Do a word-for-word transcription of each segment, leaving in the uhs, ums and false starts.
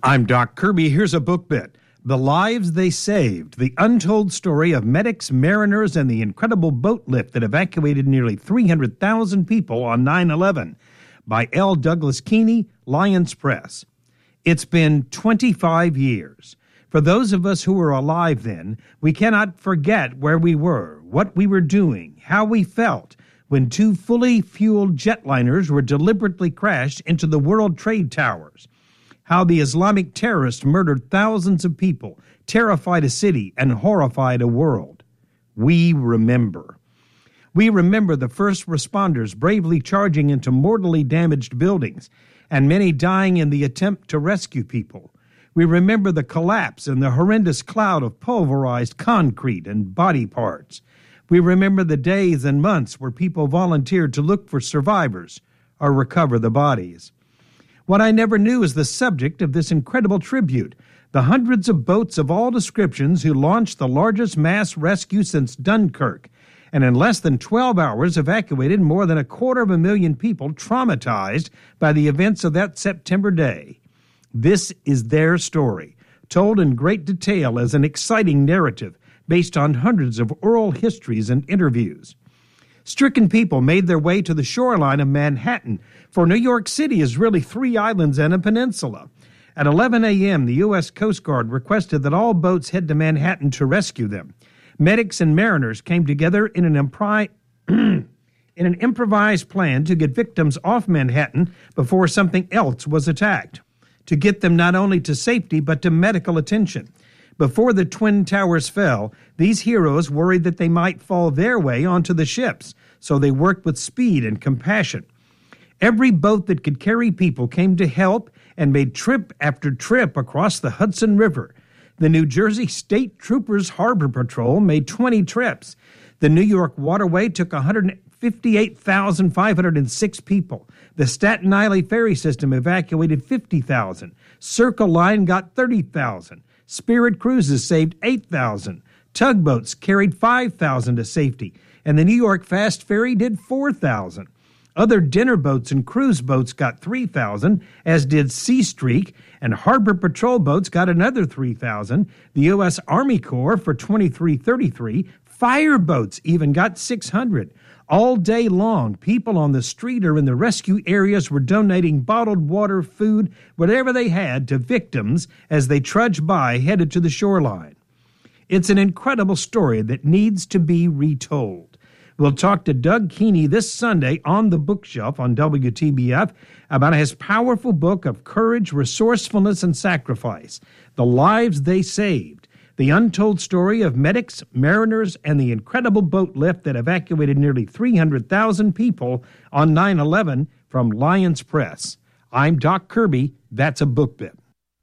I'm Doc Kirby. Here's a book bit. The Lives They Saved, the untold story of medics, mariners, and the incredible boat lift that evacuated nearly three hundred thousand people on nine eleven, by L. Douglas Keeney, Lyons Press. It's been twenty-five years. For those of us who were alive then, we cannot forget where we were, what we were doing, how we felt when two fully fueled jetliners were deliberately crashed into the World Trade Towers. How the Islamic terrorists murdered thousands of people, terrified a city, and horrified a world. We remember. We remember the first responders bravely charging into mortally damaged buildings, and many dying in the attempt to rescue people. We remember the collapse and the horrendous cloud of pulverized concrete and body parts. We remember the days and months where people volunteered to look for survivors or recover the bodies. What I never knew is the subject of this incredible tribute, the hundreds of boats of all descriptions who launched the largest mass rescue since Dunkirk, and in less than twelve hours evacuated more than a quarter of a million people traumatized by the events of that September day. This is their story, told in great detail as an exciting narrative based on hundreds of oral histories and interviews. Stricken people made their way to the shoreline of Manhattan, for New York City is really three islands and a peninsula. At eleven a.m., the U S Coast Guard requested that all boats head to Manhattan to rescue them. Medics and mariners came together in an, impri- in an improvised plan to get victims off Manhattan before something else was attacked, to get them not only to safety but to medical attention. Before the Twin Towers fell, these heroes worried that they might fall their way onto the ships, so they worked with speed and compassion. Every boat that could carry people came to help and made trip after trip across the Hudson River. The New Jersey State Troopers Harbor Patrol made twenty trips. The New York Waterway took one hundred fifty-eight thousand five hundred six people. The Staten Island ferry system evacuated fifty thousand. Circle Line got thirty thousand. Spirit Cruises saved eight thousand. Tugboats carried five thousand to safety, and the New York Fast Ferry did four thousand. Other dinner boats and cruise boats got three thousand, as did Sea Streak, and Harbor Patrol boats got another three thousand. The U S Army Corps for twenty-three thirty-three. Fire boats even got six hundred. All day long, people on the street or in the rescue areas were donating bottled water, food, whatever they had to victims as they trudged by headed to the shoreline. It's an incredible story that needs to be retold. We'll talk to Doug Keeney this Sunday on The Bookshelf on W T B F about his powerful book of courage, resourcefulness, and sacrifice, The Lives They Saved, the untold story of medics, mariners, and the incredible boat lift that evacuated nearly three hundred thousand people on nine eleven, from Lyons Press. I'm Doc Kirby. That's a book bit.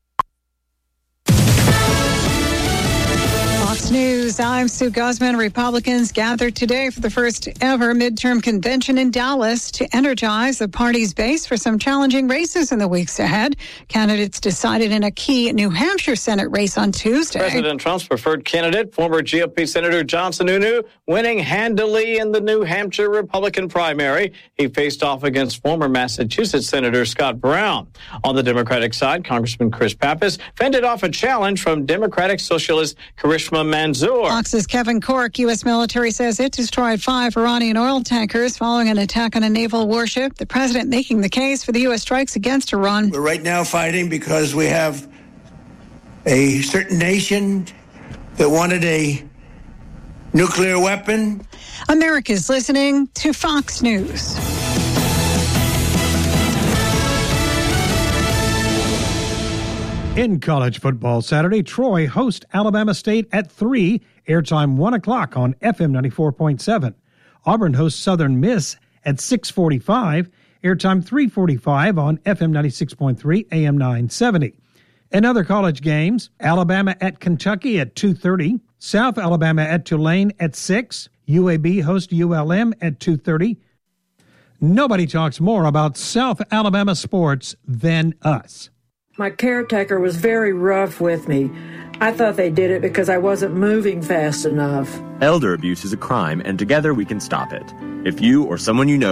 Fox News, I'm Sue Guzman. Republicans gathered today for the first ever midterm convention in Dallas to energize the party's base for some challenging races in the weeks ahead. Candidates decided in a key New Hampshire Senate race on Tuesday. President Trump's preferred candidate, former G O P Senator John Sununu, winning handily in the New Hampshire Republican primary. He faced off against former Massachusetts Senator Scott Brown. On the Democratic side, Congressman Chris Pappas fended off a challenge from Democratic Socialist Karishma Manzoor. Fox's Kevin Corke. U S military says it destroyed five Iranian oil tankers following an attack on a naval warship. The president making the case for the U S strikes against Iran. We're right now fighting because we have a certain nation that wanted a nuclear weapon. America's listening to Fox News. In college football Saturday, Troy hosts Alabama State at three, airtime one o'clock on F M ninety-four point seven. Auburn hosts Southern Miss at six forty-five, airtime three forty-five on F M ninety-six point three, A M nine seventy. In other college games, Alabama at Kentucky at two thirty, South Alabama at Tulane at six, U A B hosts U L M at two thirty. Nobody talks more about South Alabama sports than us. My caretaker was very rough with me. I thought they did it because I wasn't moving fast enough. Elder abuse is a crime, and together we can stop it. If you or someone you know